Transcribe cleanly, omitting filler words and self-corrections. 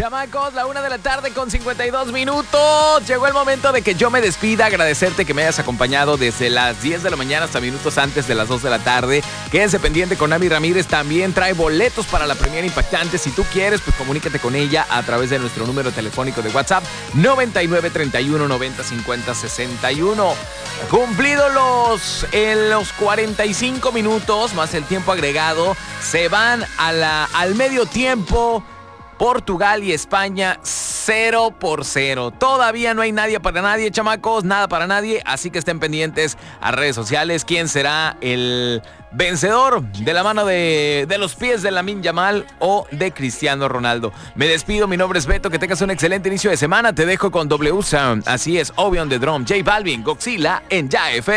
Chamacos, la 1:52 p.m. Llegó el momento de que yo me despida. Agradecerte que me hayas acompañado desde las 10 de la mañana hasta minutos antes de las 2 de la tarde. Quédense pendiente con Ami Ramírez. También trae boletos para la Premier Impactante. Si tú quieres, pues comunícate con ella a través de nuestro número telefónico de WhatsApp 99 31 90 50 61. Cumplido los 45 minutos más el tiempo agregado, se van al medio tiempo. Portugal y España 0-0. Todavía no hay nadie para nadie, chamacos, nada para nadie, así que estén pendientes a redes sociales. ¿Quién será el vencedor de la mano de los pies de Lamine Yamal o de Cristiano Ronaldo? Me despido, mi nombre es Beto, que tengas un excelente inicio de semana. Te dejo con W Sound, así es, Obi on the Drum, J Balvin, Godzilla en Ya FM.